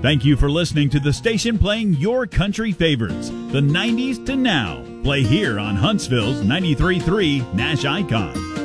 Thank you for listening to the station playing your country favorites, the 90s to now. Play here on Huntsville's 93.3 Nash Icon.